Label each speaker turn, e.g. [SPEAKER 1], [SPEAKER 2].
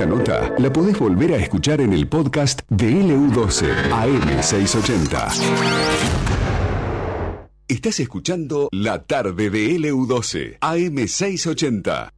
[SPEAKER 1] Esta nota la podés volver a escuchar en el podcast de LU12 AM680. Estás escuchando La Tarde de LU12 AM680.